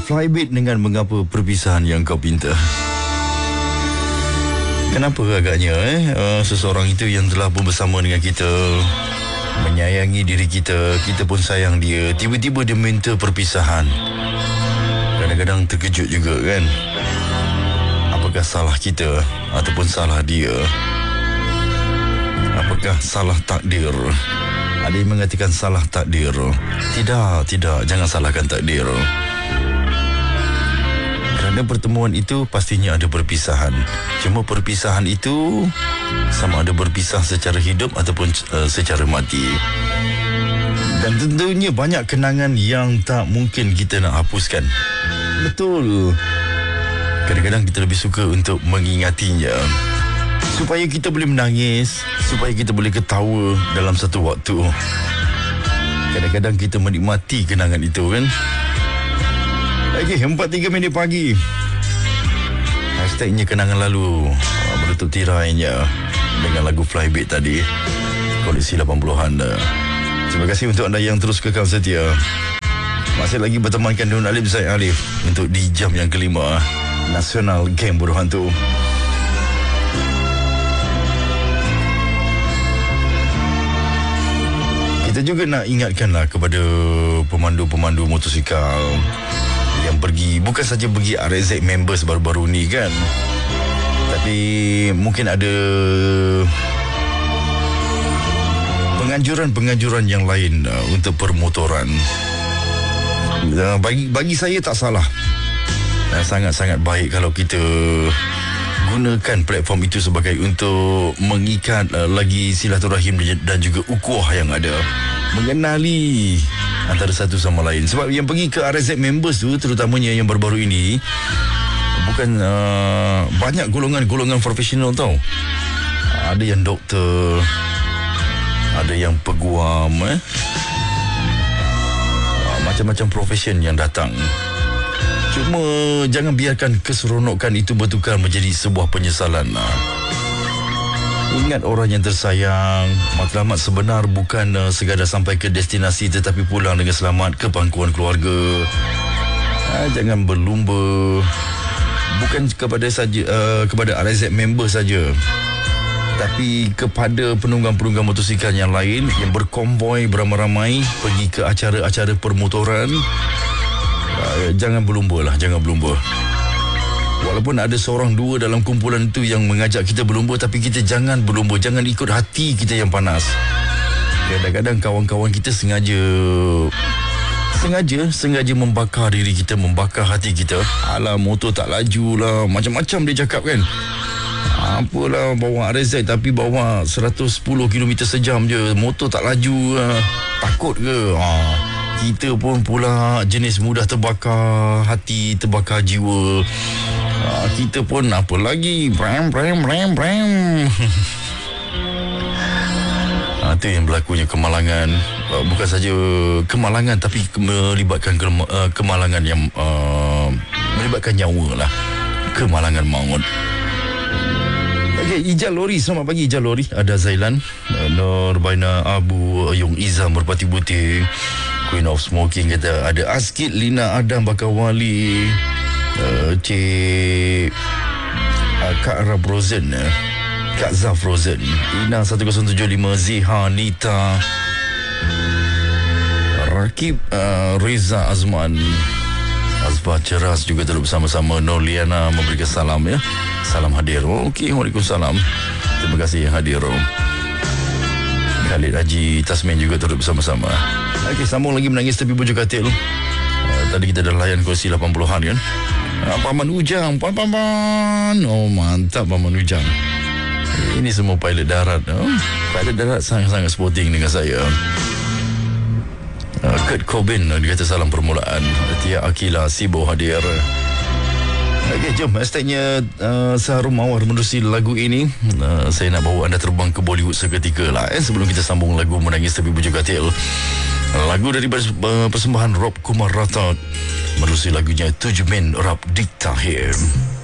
Flybit dengan mengapa perpisahan yang kau pinta. Kenapa agaknya seseorang itu yang telah pun bersama dengan kita, menyayangi diri kita, kita pun sayang dia, tiba-tiba dia minta perpisahan. Kadang-kadang terkejut juga kan. Apakah salah kita ataupun salah dia? Apakah salah takdir? Ada yang mengatakan salah takdir. Tidak, jangan salahkan takdir. Kerana pertemuan itu pastinya ada perpisahan. Cuma perpisahan itu sama ada berpisah secara hidup ataupun secara mati. Dan tentunya banyak kenangan yang tak mungkin kita nak hapuskan. Betul. Kadang-kadang kita lebih suka untuk mengingatinya, supaya kita boleh menangis, supaya kita boleh ketawa dalam satu waktu. Kadang-kadang kita menikmati kenangan itu kan. Okey, 4.3 pagi. Hashtagnya kenangan lalu menutup tirainya dengan lagu Flybit tadi, koleksi 80-an. Terima kasih untuk anda yang terus kekal setia. Masih lagi bertemankan Nur Alif Zaid Alif untuk di jam yang kelima Nasional Game Bodoh Hantu. Kita juga nak ingatkanlah kepada pemandu-pemandu motosikal yang pergi, bukan saja pergi RZ members baru-baru ni kan, tapi mungkin ada penganjuran-penganjuran yang lain untuk permotoran. Bagi saya tak salah. Sangat-sangat baik kalau kita gunakan platform itu sebagai untuk mengikat lagi silaturahim dan juga ukhuwah yang ada, mengenali antara satu sama lain. Sebab yang pergi ke RZ members tu, terutamanya yang baru-baru ini, bukan banyak golongan-golongan profesional tau. Ada yang doktor, ada yang peguam, macam-macam profession yang datang. Cuma jangan biarkan keseronokan itu bertukar menjadi sebuah penyesalan. Ingat orang yang tersayang. Matlamat sebenar bukan sekadar sampai ke destinasi, tetapi pulang dengan selamat ke pangkuan keluarga. Jangan berlumba. Bukan kepada RZ member saja, tapi kepada penunggang-penunggang motosikal yang lain yang berkonvoi beramai-ramai pergi ke acara-acara permotoran. Jangan berlumba lah, jangan berlumba. Walaupun ada seorang dua dalam kumpulan itu yang mengajak kita berlumba, tapi kita jangan berlumba, jangan ikut hati kita yang panas. Kadang-kadang kawan-kawan kita sengaja membakar diri kita, membakar hati kita. Alah, motor tak laju lah, macam-macam dia cakap kan. Apalah, bawa RZ tapi bawa 110 km sejam je, motor tak laju. Takut ke? Kita pun pula jenis mudah terbakar hati, terbakar jiwa. Kita pun apa lagi, bram. Itu yang berlakunya kemalangan. Bukan saja kemalangan, tapi melibatkan kemalangan yang melibatkan nyawa lah. Kemalangan maut. Okay, Ijal Lori, selamat pagi Ijal Lori. Ada Zailan, Nur Baina, Abu Yung Izam Berpati Putih, Queen of Smoking kata. Ada Askit, Lina Adam Bakawali, Cik Kak Rab Rosen, Kak Zaf Rosen, Ina 1075, Ziha Nita, Rakib, Reza Azman, Azbah Ceras juga terus bersama-sama. Noliana memberikan salam ya. Salam hadir. Okey, Waalaikumsalam. Terima kasih yang hadir. Khalid Haji Tasmin juga turut bersama-sama. Okey, sambung lagi menangis tepi bujur katil. Tadi kita dah layan kursi 80-an kan. Paman Ujang, Paman. Oh, mantap Paman Ujang. Ini semua pilot darat. Pilot darat sangat-sangat sporting dengan saya. Kurt Cobain, dia kata salam permulaan. Tia Akila Sibo hadir. Okey, jom hashtagnya seharum mawar menerusi lagu ini. Saya nak bawa anda terbang ke Bollywood seketika lah sebelum kita sambung lagu Menangis Tepi Bujur Katil. Lagu dari persembahan Rob Kumar Rathod menerusi lagunya Tujuh Men Rap Diktahir.